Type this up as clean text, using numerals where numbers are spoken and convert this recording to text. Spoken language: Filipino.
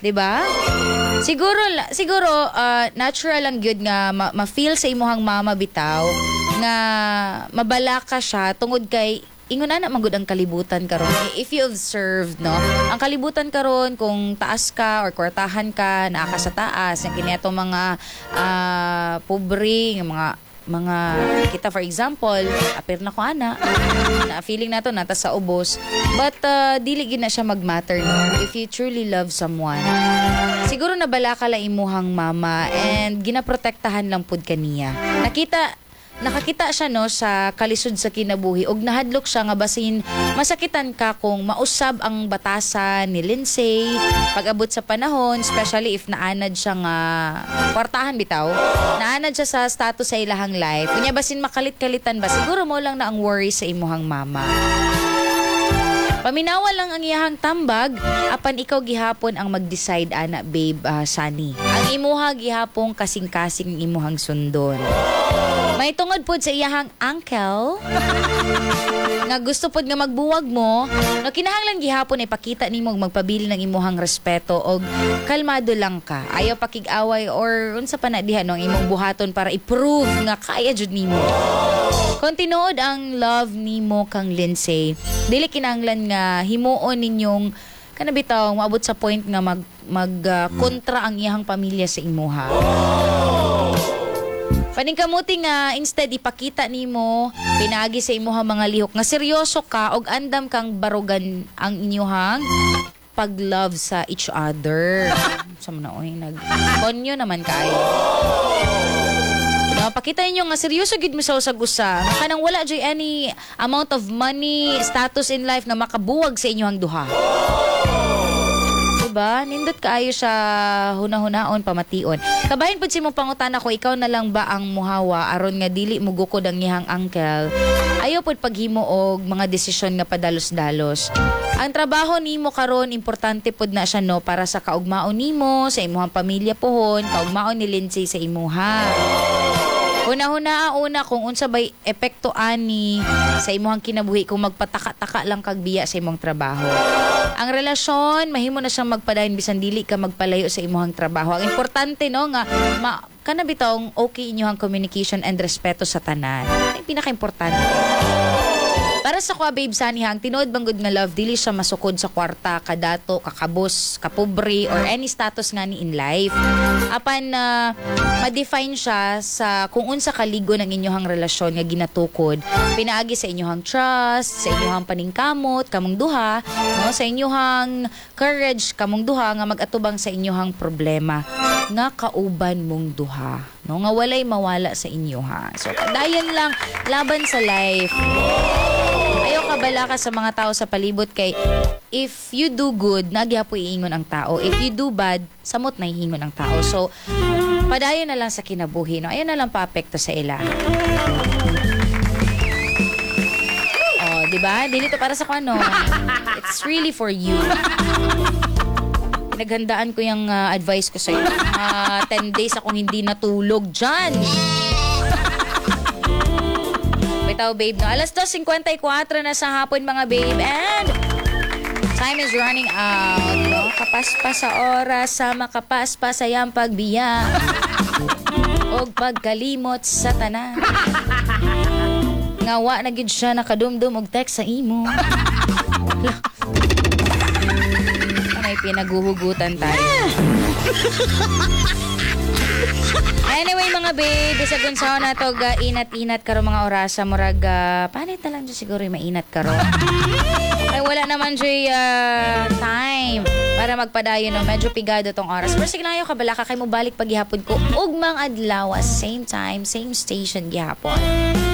'Di ba? Siguro natural lang gyud nga ma-feel sa imuhang mama bitaw nga mabala ka siya tungod kay ingon ana magud ang kalibutan karon. If you observed, no, ang kalibutan karon kung taas ka or kwartahan ka, naa ka sa taas, yung kineto mga pobre, mga kita for example, apir na ko ana, na feeling nato nata sa ubos, but dili gid na siya magmatter, no, if you truly love someone. Siguro nabala ka la imuhang mama and ginaprotektahan lang pud kaniya. Nakakita siya, no, sa kalisod sa kinabuhi og nahadlok siya nga basin masakitan ka kung mausab ang batasan ni Lindsay pag-abot sa panahon, especially if naanad siya nga kwartahan bitaw, naanad siya sa status sa ilahang life, unya basin makalit-kalitan ba, siguro mo lang na ang worry sa imuhang mama. Paminawa lang ang iyahang tambag apan ikaw gihapon ang mag-decide ana, babe, Sunny. Ang imuha gihapon kasing-kasing imuhang sundon. May tungod pod sa iyahang uncle nga gusto pod nga magbuwag mo, no, kinahanglan gihapon ipakita nimo og magpabili ng imuhang respeto og kalmado lang ka. Ayaw pakig-away or unsa pa na diha no, ang imong buhaton para i-prove nga kaya jud nimo. Kung tinuod ang love nimo kang Lindsay, dili kinahanglan nga himuon ninyong kanabitaw maabot sa point nga kontra ang iyahang pamilya sa imuha. Paningkamuti nga instead ipakita nimo pinagi sa imuhang mga lihok nga seryoso ka og andam kang barugan ang inyuhang pag-love sa each other. Sa man oy konyo naman kayo. Pakita ninyo nga seryoso gid mo sa usag-usa. Kanang wala joy any amount of money, status in life nga makabuwag sa inyong duha. Diba? Nindot kaayo siya hunahunahon pamation. Kabahin pud si mong pangutana ko, ikaw na lang ba ang muhawa aron nga dili mo gukod ang iyang uncle? Ayaw pud paghimo og mga desisyon nga padalos-dalos. Ang trabaho nimo karon importante pud na siya, no, para sa kaugmaon nimo sa imuhang pamilya pohon, kaugmaon ni Lindsay sa imuha. Una kung unsa bay epekto ani sa imong kinabuhi kung magpataka-taka lang kag biya sa imong trabaho. Ang relasyon mahimo na siyang magpadayon bisan dili ka magpalayo sa imong trabaho. Ang importante, no, nga kana bitong okay inyong communication and respeto sa tanan. Ang pinaka-importante. Para sa kwa, babe, Sanihang, tinuod banggod nga love, dili siya masukod sa kwarta, kadato, kakabos, kapobre, or any status nga ni in life. Apan ma-define siya sa kung unsa kaligo ng inyong relasyon nga ginatukod, pinaagi sa inyong trust, sa inyong paningkamot, kamong duha, no, sa inyong courage, kamong duha, nga mag-atubang sa inyong problema, nga kauban mong duha. No, nga walay mawala sa inyo, ha. So, dayon lang, laban sa life. Ayaw kabala ka sa mga tao sa palibot kay if you do good, nagyapo iingon ang tao. If you do bad, samot na iingon ang tao. So, padayon na lang sa kinabuhi, no? Ayaw na lang paapekto sa ila. Oh, diba? Dili to para sa kano. It's really for you. Pinaghandaan ko yung advice ko sa'yo. 10 days akong hindi natulog dyan. Bitaw, babe, no? 2:54 na sa hapon, mga babe. And time is running out, no? Kapaspas sa oras, sa makapaspas sa iyang pagbiya. Og pagkalimot sa tanan. Ngawa na gid siya nakadumdum og text sa imo. May pinaguhugutan tayo. Anyway, mga babe, sa gunsaw na to, inat-inat karo mga orasa, murag, panit na lang dyan siguro yung mainat karo. Ay, wala naman dyan time para magpadayo, no? Medyo pigado tong oras. Pero sige lang yung kabalaka, kayo mo balik pag gihapon ko. Ugmang adlaw, same time, same station gihapon.